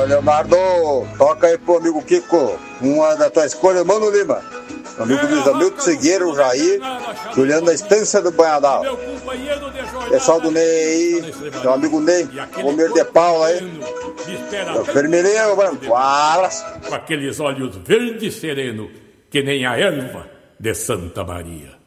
Leonardo, toca aí pro amigo Kiko, uma da tua escolha, Mano Lima. Amigo Luiz Hamilton Segueiro, Jair, Juliano da Estância do Banhadal. Pessoal do Ney aí, meu amigo Ney, Romero de Paula aí. Vermelhinho, branco, abraço. Com aqueles olhos verdes sereno, que nem a erva de Santa Maria.